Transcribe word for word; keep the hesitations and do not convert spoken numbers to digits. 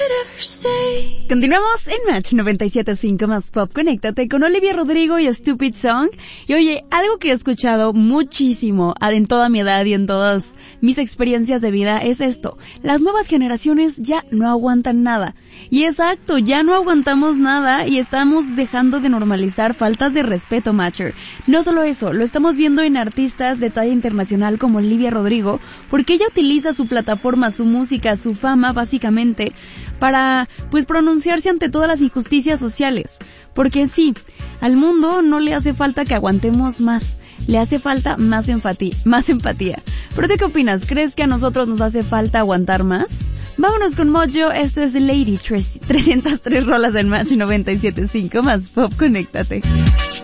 Continuamos en Match noventa y siete punto cinco más Pop. Conéctate con Olivia Rodrigo y Stupid Song. Y oye, algo que he escuchado muchísimo en toda mi edad y en todas mis experiencias de vida es esto: las nuevas generaciones ya no aguantan nada. Y exacto, ya no aguantamos nada y estamos dejando de normalizar faltas de respeto, Matcher. No solo eso, lo estamos viendo en artistas de talla internacional como Olivia Rodrigo, porque ella utiliza su plataforma, su música, su fama básicamente para pues pronunciarse ante todas las injusticias sociales. Porque sí, al mundo no le hace falta que aguantemos más, le hace falta más empatía, más empatía. ¿Pero tú qué opinas? ¿Crees que a nosotros nos hace falta aguantar más? Vámonos con Mojo, esto es Lady trescientas tres rolas en Match noventa y siete punto cinco más Pop, conéctate.